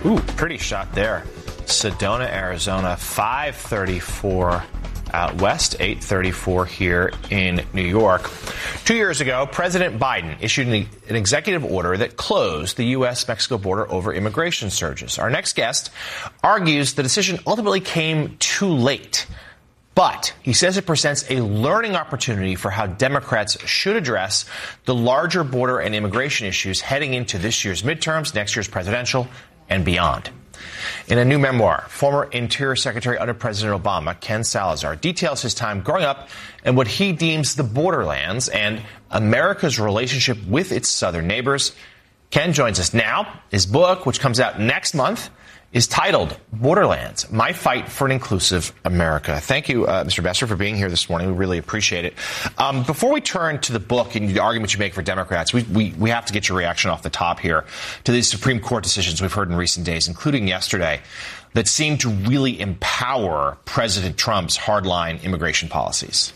Ooh, pretty shot there. Sedona, Arizona, 534 out west, 834 here in New York. 2 years ago, President Biden issued an executive order that closed the U.S.-Mexico border over immigration surges. Our next guest argues the decision ultimately came too late. But he says it presents a learning opportunity for how Democrats should address the larger border and immigration issues heading into this year's midterms, next year's presidential, and beyond. In a new memoir, former Interior Secretary under President Obama, Ken Salazar, details his time growing up and what he deems the borderlands and America's relationship with its southern neighbors. Ken joins us now. His book, which comes out next month, is titled Borderlands, My Fight for an Inclusive America. Thank you, Mr. Besser, for being here this morning. We really appreciate it. Before we turn to the book and the arguments you make for Democrats, we have to get your reaction off the top here to these Supreme Court decisions we've heard in recent days, including yesterday, that seem to really empower President Trump's hardline immigration policies.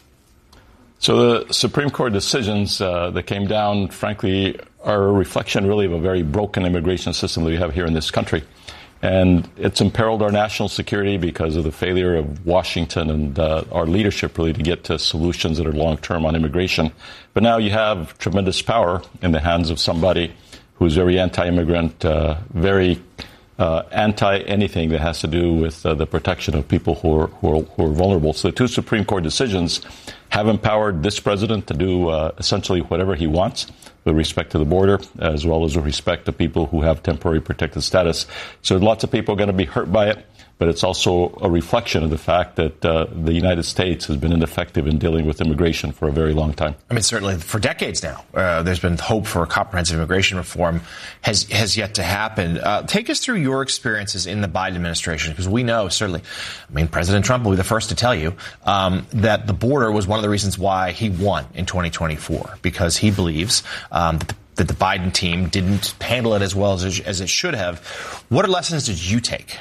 So the Supreme Court decisions that came down, frankly, are a reflection really of a very broken immigration system that we have here in this country. And it's imperiled our national security because of the failure of Washington and our leadership really to get to solutions that are long-term on immigration. But now you have tremendous power in the hands of somebody who's very anti-immigrant, very anti-anything that has to do with the protection of people who are vulnerable. So the two Supreme Court decisions have empowered this president to do essentially whatever he wants with respect to the border, as well as with respect to people who have temporary protected status. So lots of people are going to be hurt by it, but it's also a reflection of the fact that the United States has been ineffective in dealing with immigration for a very long time. I mean, certainly for decades now, there's been hope for a comprehensive immigration reform has yet to happen. Take us through your experiences in the Biden administration, because we know certainly, I mean, President Trump will be the first to tell you that the border was one of the reasons why he won in 2024, because he believes that the Biden team didn't handle it as well as it should have. What lessons did you take?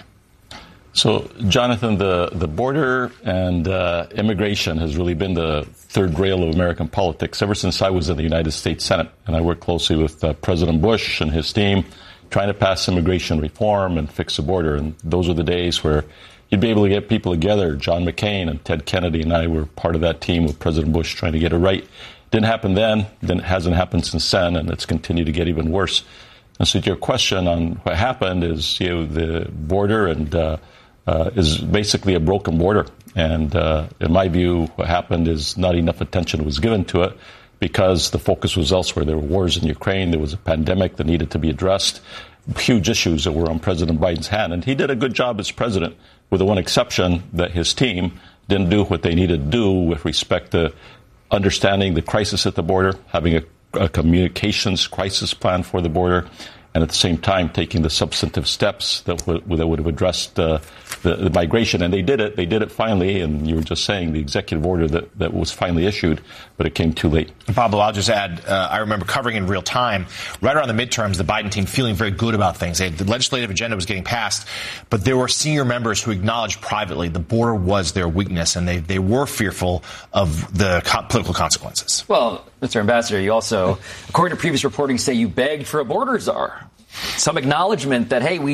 So, Jonathan, the border and immigration has really been the third grail of American politics ever since I was in the United States Senate. And I worked closely with President Bush and his team trying to pass immigration reform and fix the border. And those were the days where you'd be able to get people together. John McCain and Ted Kennedy and I were part of that team with President Bush trying to get it right. Didn't happen then it hasn't happened since then, and it's continued to get even worse. And so your question on what happened is, the border and is basically a broken border. And in my view, what happened is not enough attention was given to it because the focus was elsewhere. There were wars in Ukraine. There was a pandemic that needed to be addressed. Huge issues that were on President Biden's hand. And he did a good job as president, with the one exception that his team didn't do what they needed to do with respect to understanding the crisis at the border, having a communications crisis plan for the border, and at the same time taking the substantive steps that would have addressed the migration. And they did it. They did it finally. And you were just saying the executive order that was finally issued, but it came too late. Pablo, I'll just add, I remember covering in real time, right around the midterms, the Biden team feeling very good about things. The legislative agenda was getting passed, but there were senior members who acknowledged privately the border was their weakness, and they were fearful of the political consequences. Well, Mr. Ambassador, you also, according to previous reporting, say you begged for a border czar. Some acknowledgement that, hey, we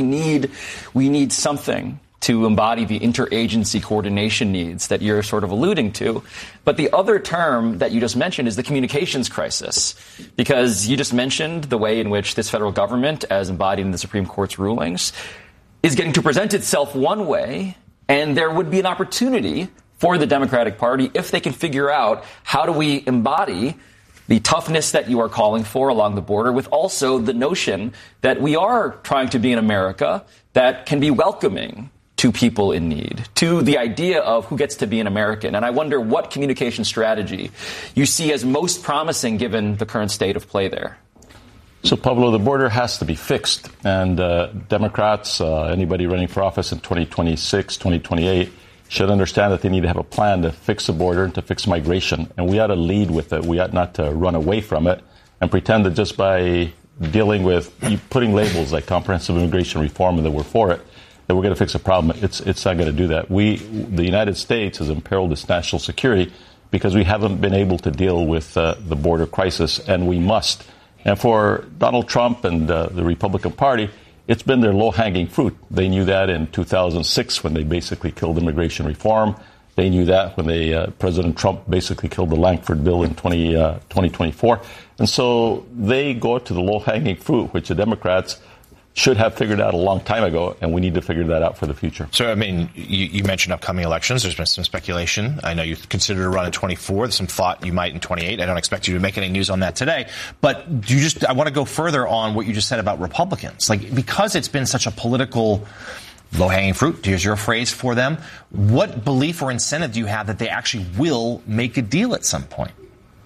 need something to embody the interagency coordination needs that you're sort of alluding to. But the other term that you just mentioned is the communications crisis, because you just mentioned the way in which this federal government, as embodied in the Supreme Court's rulings, is getting to present itself one way, and there would be an opportunity for the Democratic Party if they can figure out how do we embody the toughness that you are calling for along the border, with also the notion that we are trying to be an America that can be welcoming to people in need, to the idea of who gets to be an American. And I wonder what communication strategy you see as most promising given the current state of play there. So, Pablo, the border has to be fixed. And Democrats, anybody running for office in 2026, 2028, should understand that they need to have a plan to fix the border and to fix migration. And we ought to lead with it. We ought not to run away from it and pretend that just by dealing with putting labels like comprehensive immigration reform and that we're for it, that we're going to fix a problem. It's not going to do that. The United States has imperiled its national security because we haven't been able to deal with the border crisis, and we must. And for Donald Trump and the Republican Party, It's been their low-hanging fruit. They knew that in 2006 when they basically killed immigration reform. They knew that when President Trump basically killed the Langford bill in 2024. And so they go to the low-hanging fruit, which the Democrats should have figured out a long time ago, and we need to figure that out for the future. So, I mean, you mentioned upcoming elections. There's been some speculation. I know you considered a run in 24. There's some thought you might in 28. I don't expect you to make any news on that today. But I want to go further on what you just said about Republicans. Like, because it's been such a political low-hanging fruit, to use your phrase, for them, what belief or incentive do you have that they actually will make a deal at some point?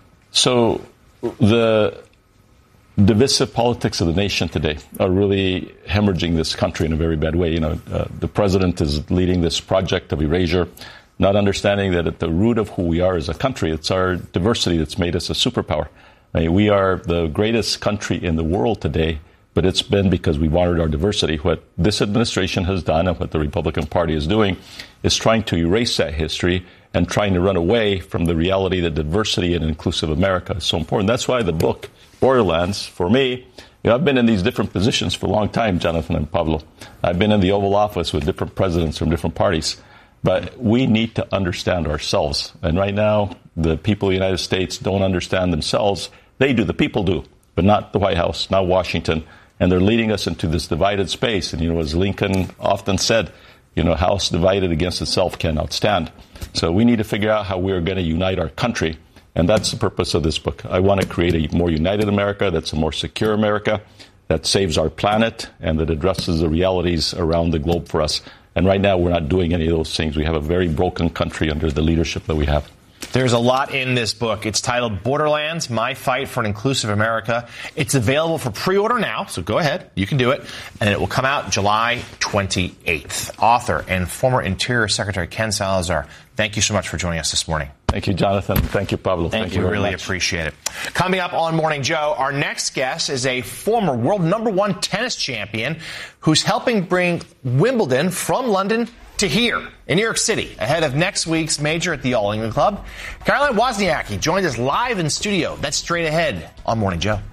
So the divisive politics of the nation today are really hemorrhaging this country in a very bad way. The president is leading this project of erasure, not understanding that at the root of who we are as a country, it's our diversity that's made us a superpower. I mean, we are the greatest country in the world today, but it's been because we've honored our diversity. What this administration has done and what the Republican Party is doing is trying to erase that history and trying to run away from the reality that diversity and inclusive America is so important. That's why the book, Borderlands, for me, I've been in these different positions for a long time, Jonathan and Pablo. I've been in the Oval Office with different presidents from different parties. But we need to understand ourselves. And right now, the people of the United States don't understand themselves. They do, the people do, but not the White House, not Washington. And they're leading us into this divided space. And, as Lincoln often said, house divided against itself cannot stand. So we need to figure out how we're going to unite our country. And that's the purpose of this book. I want to create a more united America that's a more secure America that saves our planet and that addresses the realities around the globe for us. And right now, we're not doing any of those things. We have a very broken country under the leadership that we have. There's a lot in this book. It's titled Borderlands, My Fight for an Inclusive America. It's available for pre-order now, so go ahead. You can do it. And it will come out July 28th. Author and former Interior Secretary Ken Salazar, thank you so much for joining us this morning. Thank you, Jonathan. Thank you, Pablo. Thank you. Really appreciate it. Coming up on Morning Joe, our next guest is a former world #1 tennis champion who's helping bring Wimbledon from London to here in New York City ahead of next week's major at the All England Club. Caroline Wozniacki joined us live in studio. That's straight ahead on Morning Joe.